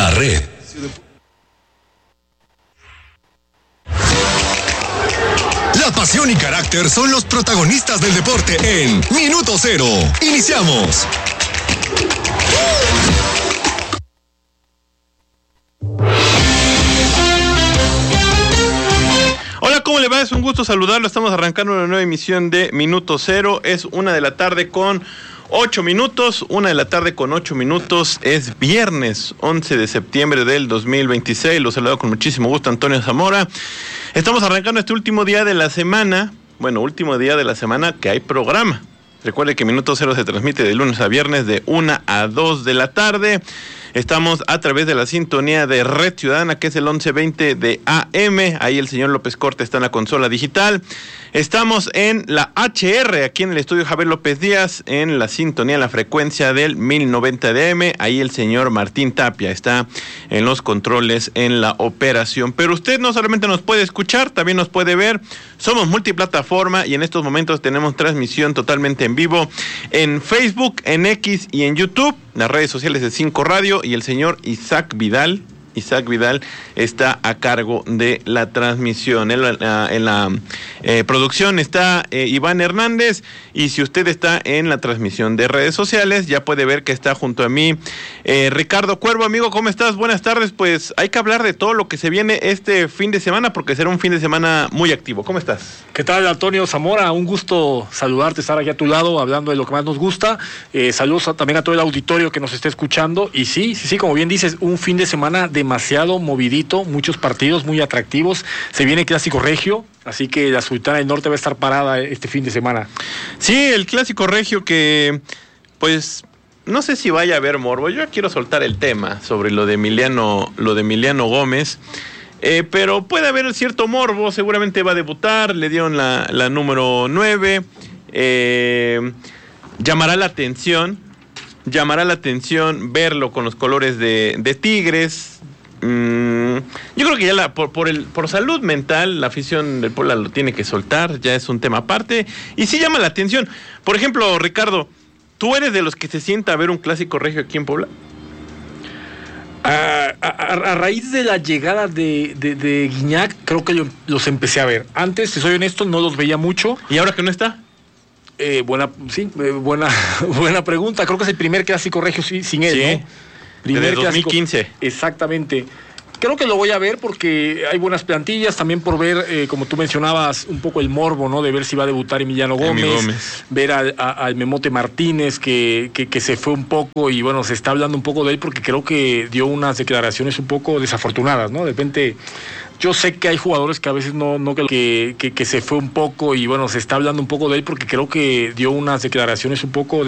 La Red. La pasión y carácter son los protagonistas del deporte en Minuto Cero. Iniciamos. Hola, ¿cómo le va? Es un gusto saludarlo. Estamos arrancando una nueva emisión de Minuto Cero. Es 1:00 p.m. con 8 minutos. 1:00 p.m. con 8 minutos. Es viernes 11 de septiembre del 2026. Los saludo con muchísimo gusto, Antonio Zamora. Estamos arrancando este último día de la semana. Bueno, último día de la semana que hay programa. Recuerde que Minuto Cero se transmite de lunes a viernes de 1 a 2 de la tarde. Estamos a través de la sintonía de Red Ciudadana, que es el 1120 de AM. Ahí el señor López Corte está en la consola digital. Estamos en la HR, aquí en el estudio Javier López Díaz, en la sintonía, en la frecuencia del 1090 de AM. Ahí el señor Martín Tapia está en los controles, en la operación. Pero usted no solamente nos puede escuchar, también nos puede ver. Somos multiplataforma y en estos momentos tenemos transmisión totalmente en vivo en Facebook, en X y en YouTube. Las redes sociales de 5 Radio, y el señor Isaac Vidal está a cargo de la transmisión. En la producción está Iván Hernández, y si usted está en la transmisión de redes sociales, ya puede ver que está junto a mí Ricardo Cuervo. Amigo, ¿cómo estás? Buenas tardes. Pues hay que hablar de todo lo que se viene este fin de semana, porque será un fin de semana muy activo. ¿Cómo estás? ¿Qué tal, Antonio Zamora? Un gusto saludarte, estar aquí a tu lado, hablando de lo que más nos gusta. Saludos también a todo el auditorio que nos esté escuchando. Y sí, como bien dices, un fin de semana demasiado movidito, muchos partidos muy atractivos. Se viene el Clásico Regio, así que la Sultana del Norte va a estar parada este fin de semana. Sí, el Clásico Regio que, pues, no sé si vaya a haber morbo. Yo quiero soltar el tema sobre lo de Emiliano Gómez, pero puede haber cierto morbo. Seguramente va a debutar, le dieron la número 9, llamará la atención verlo con los colores de Tigres. Yo creo que ya por salud mental la afición del Puebla lo tiene que soltar, ya es un tema aparte, y sí llama la atención. Por ejemplo, Ricardo, ¿tú eres de los que se sienta a ver un Clásico Regio aquí en Puebla? A raíz de la llegada de Guiñac, creo que los empecé a ver. Antes, si soy honesto, no los veía mucho. ¿Y ahora que no está? Buena pregunta. Creo que es el primer Clásico Regio sin él, sí, ¿no? Primer desde 2015. Clásico. Exactamente. Creo que lo voy a ver porque hay buenas plantillas, también por ver, como tú mencionabas, un poco el morbo, ¿no? De ver si va a debutar Emiliano Gómez. Ver al Memote Martínez, que se fue un poco, y bueno, se está hablando un poco de él porque creo que dio unas declaraciones un poco desafortunadas, ¿no? De repente, yo sé que hay jugadores que a veces no que se fue un poco, y bueno, se está hablando un poco de él porque creo que dio unas declaraciones un poco